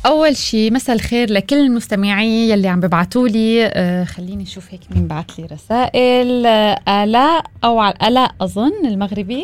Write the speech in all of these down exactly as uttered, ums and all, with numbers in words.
أول شي مساء الخير لكل المستمعين يلي عم ببعتولي. آه خليني أشوف هيك مين بعت لي رسائل. آه آلاء أو على آلاء أظن المغربي.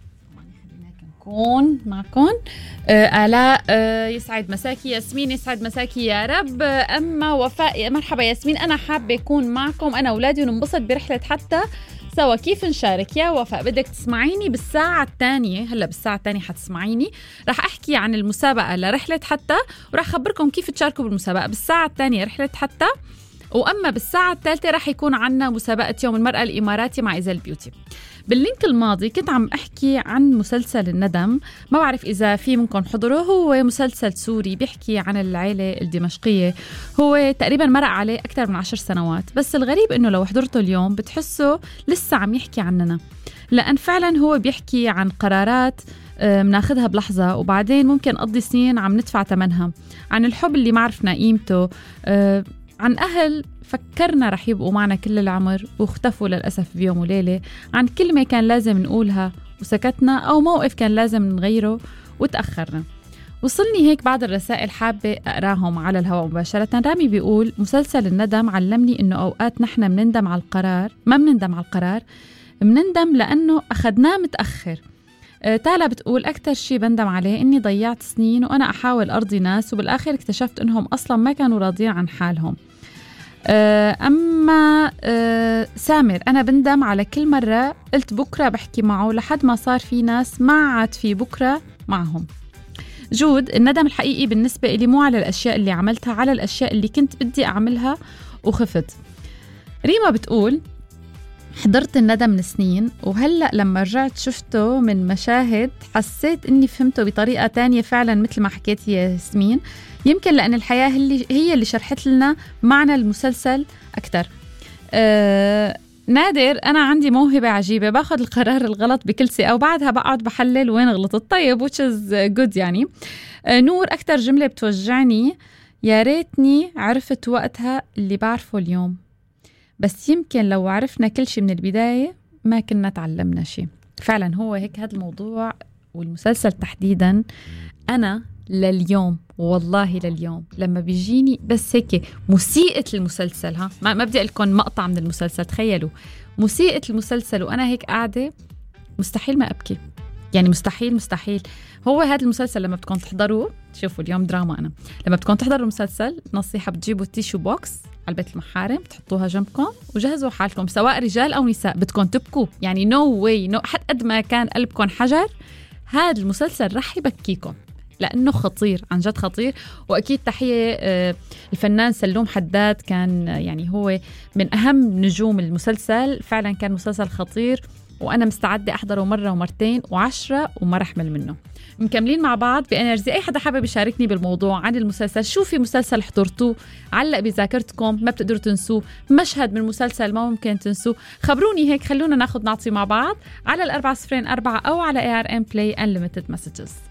نكون معكم. آه آلاء، آه يسعد مساكي. ياسمين يسعد مساكي يا رب. آه أما وفاء، مرحبا ياسمين، أنا حابة أكون معكم أنا أولادي وننبسط برحلة حتى سوا. كيف نشارك يا وفاء؟ بدك تسمعيني بالساعة الثانية. هلأ بالساعة الثانية حتسمعيني، رح أحكي عن المسابقة لرحلة حتى، ورح أخبركم كيف تشاركوا بالمسابقة. بالساعة الثانية رحلة حتى، وأما بالساعة الثالثة رح يكون عنا مسابقة يوم المرأة الإماراتي مع إزال بيوتي. باللينك الماضي كنت عم أحكي عن مسلسل الندم، ما بعرف إذا في منكم حضره. هو مسلسل سوري بيحكي عن العائلة الدمشقية، هو تقريبا مرق عليه أكثر من عشر سنوات، بس الغريب إنه لو حضرته اليوم بتحسه لسه عم يحكي عننا، لأن فعلا هو بيحكي عن قرارات مناخدها بلحظة وبعدين ممكن نقضي سنين عم ندفع ثمنها، عن الحب اللي ما عرفنا قيمته، عن أهل فكرنا رح يبقوا معنا كل العمر واختفوا للأسف بيوم وليلة، عن كلمة كان لازم نقولها وسكتنا، أو موقف كان لازم نغيره وتأخرنا. وصلني هيك بعض الرسائل حابة أقراهم على الهواء مباشرة. رامي بيقول: مسلسل الندم علمني إنه أوقات نحن منندم على القرار، ما منندم على القرار، منندم لأنه أخدناه متأخر. أه تالا بتقول: أكتر شي بندم عليه إني ضيعت سنين وأنا أحاول أرضي ناس وبالآخر اكتشفت إنهم أصلا ما كانوا راضيين عن حالهم. أما أه سامر: أنا بندم على كل مرة قلت بكرة بحكي معه لحد ما صار في ناس ما عاد في بكرة معهم. جود: الندم الحقيقي بالنسبة إلي مو على الأشياء اللي عملتها، على الأشياء اللي كنت بدي أعملها وخفت. ريما بتقول: حضرت الندم من سنين وهلأ لما رجعت شفته من مشاهد حسيت إني فهمته بطريقة تانية، فعلا مثل ما حكيت يا ياسمين، يمكن لأن الحياة هي اللي شرحت لنا معنى المسلسل أكتر. أه نادر: أنا عندي موهبة عجيبة، باخد القرار الغلط بكل ثقة وبعدها بقعد بحلل وين غلطت. طيب which is good يعني. أه نور: أكتر جملة بتوجعني يا ريتني عرفت وقتها اللي بعرفه اليوم، بس يمكن لو عرفنا كل شيء من البداية ما كنا تعلمنا شيء. فعلا هو هيك هذا الموضوع والمسلسل تحديدا. أنا لليوم والله لليوم لما بيجيني بس هيك موسيقى المسلسل، ها ما ما بدي لكم مقطع من المسلسل، تخيلوا موسيقى المسلسل وأنا هيك قاعدة مستحيل ما أبكي، يعني مستحيل مستحيل. هو هذا المسلسل لما بتكون تحضروه، شوفوا اليوم دراما، أنا لما بتكون تحضروا المسلسل نصيحة بتجيبوا تيشو بوكس على بيت المحارم، بتحطوها جنبكم وجهزوا حالكم، سواء رجال أو نساء بدكم تبكوا، يعني نو واي نو، حتى قد ما كان قلبكم حجر هذا المسلسل رح يبكيكم لأنه خطير، عن جد خطير. وأكيد تحية الفنان سلوم حداد، كان يعني هو من أهم نجوم المسلسل، فعلا كان مسلسل خطير وأنا مستعدة أحضره مرة ومرتين وعشرة وما رحمل منه. مكملين مع بعض بإنرجي. أي حدا حابب يشاركني بالموضوع عن المسلسل، شو في مسلسل حضرتوه علق بذاكرتكم ما بتقدروا تنسوه، مشهد من مسلسل ما ممكن تنسوه، خبروني هيك، خلونا ناخد نعطي مع بعض على الأربعة صفرين أربعة أو على إيه آر إم Play Unlimited Messages.